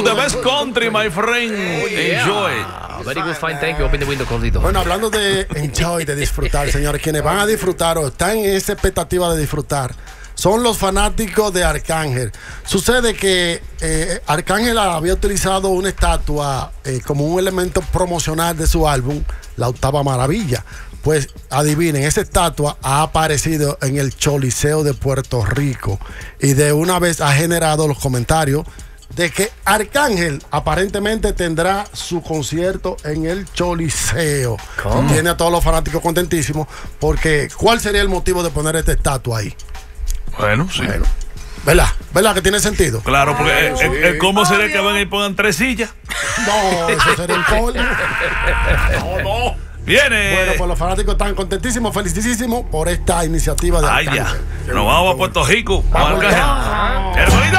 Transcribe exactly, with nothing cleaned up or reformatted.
the best country, my friend. Oh, yeah. Enjoy. Very good, fine, thank you. Open the window, Cordito. Bueno, hablando de enjoy, de disfrutar, señores, quienes van a disfrutar o están en esa expectativa de disfrutar son los fanáticos de Arcángel. Sucede que eh, Arcángel había utilizado una estatua eh, como un elemento promocional de su álbum, La Octava Maravilla. Pues adivinen, esa estatua ha aparecido en el Choliseo de Puerto Rico y de una vez ha generado los comentarios de que Arcángel aparentemente tendrá su concierto en el Choliseo. ¿Cómo? Tiene a todos los fanáticos contentísimos porque ¿cuál sería el motivo de poner esta estatua ahí? Bueno, sí. Bueno, ¿verdad? ¿Verdad que tiene sentido? Claro, porque eh, eh, ¿cómo sería que van y pongan tres sillas? No, eso sería un colmo. No, no. Viene. Bueno, pues los fanáticos están contentísimos, felicísimos por esta iniciativa de Ay, Arcángel. ya. Nos vamos a Puerto Rico. Vamos Arcángel. allá. El